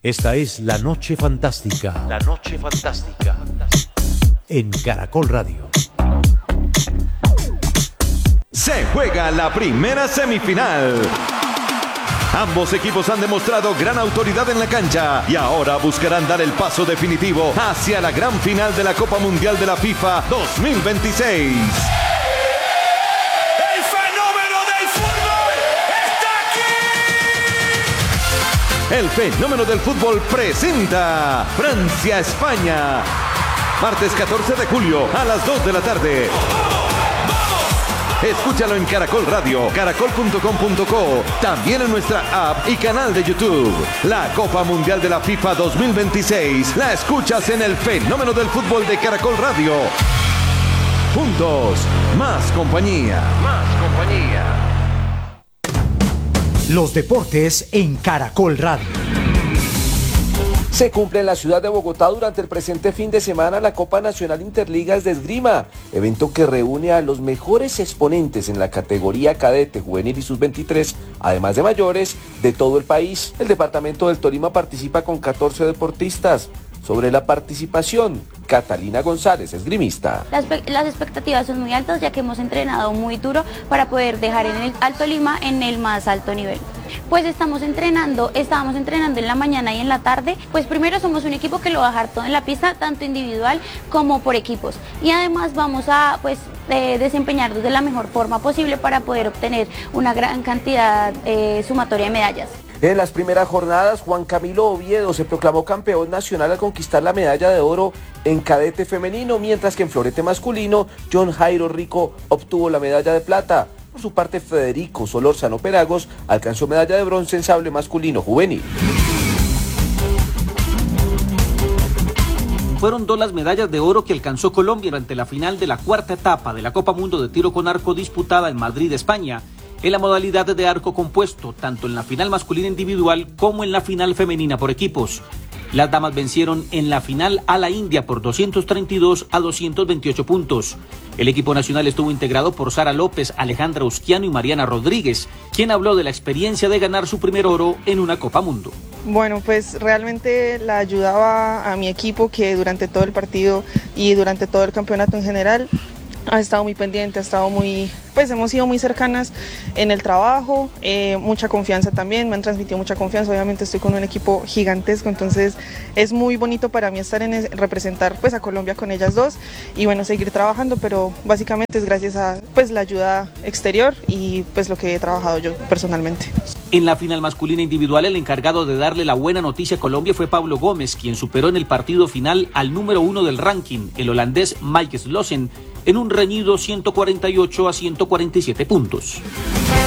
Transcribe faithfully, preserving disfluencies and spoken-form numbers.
Esta es La Noche Fantástica. La Noche Fantástica. En Caracol Radio. Se juega la primera semifinal. Ambos equipos han demostrado gran autoridad en la cancha y ahora buscarán dar el paso definitivo hacia la gran final de la Copa Mundial de la FIFA dos mil veintiséis. ¡El fenómeno del fútbol está aquí! El fenómeno del fútbol presenta Francia-España. Martes catorce de julio a las dos de la tarde. Escúchalo en Caracol Radio, caracol punto com punto co, también en nuestra app y canal de YouTube. La Copa Mundial de la FIFA dos mil veintiséis la escuchas en el fenómeno del fútbol de Caracol Radio. Juntos, más compañía. Más compañía. Los deportes en Caracol Radio. Se cumple en la ciudad de Bogotá durante el presente fin de semana la Copa Nacional Interligas de Esgrima, evento que reúne a los mejores exponentes en la categoría cadete, juvenil y sub veintitrés, además de mayores, de todo el país. El departamento del Tolima participa con catorce deportistas. Sobre la participación, Catalina González, esgrimista. Las, las expectativas son muy altas, ya que hemos entrenado muy duro para poder dejar en el Alto Lima en el más alto nivel. Pues estamos entrenando, estábamos entrenando en la mañana y en la tarde. Pues primero somos un equipo que lo va a dejar todo en la pista, tanto individual como por equipos. Y además vamos a pues eh, desempeñarnos de la mejor forma posible para poder obtener una gran cantidad eh, sumatoria de medallas. En las primeras jornadas, Juan Camilo Oviedo se proclamó campeón nacional al conquistar la medalla de oro en cadete femenino, mientras que en florete masculino, John Jairo Rico obtuvo la medalla de plata. Por su parte, Federico Solórzano Peragos alcanzó medalla de bronce en sable masculino juvenil. Fueron dos las medallas de oro que alcanzó Colombia durante la final de la cuarta etapa de la Copa Mundo de Tiro con Arco disputada en Madrid, España, en la modalidad de arco compuesto, tanto en la final masculina individual como en la final femenina por equipos. Las damas vencieron en la final a la India por doscientos treinta y dos a doscientos veintiocho puntos. El equipo nacional estuvo integrado por Sara López, Alejandra Usquiano y Mariana Rodríguez, quien habló de la experiencia de ganar su primer oro en una Copa Mundo. Bueno, pues realmente la ayudaba a mi equipo, que durante todo el partido y durante todo el campeonato en general ha estado muy pendiente, ha estado muy, pues hemos sido muy cercanas en el trabajo, eh, mucha confianza también, me han transmitido mucha confianza. Obviamente estoy con un equipo gigantesco, entonces es muy bonito para mí estar en representar pues a Colombia con ellas dos y bueno, seguir trabajando, pero básicamente es gracias a pues la ayuda exterior y pues lo que he trabajado yo personalmente. En la final masculina individual, el encargado de darle la buena noticia a Colombia fue Pablo Gómez, quien superó en el partido final al número uno del ranking, el holandés Mike Slossen, en un reñido ciento cuarenta y ocho a ciento cuarenta y siete puntos.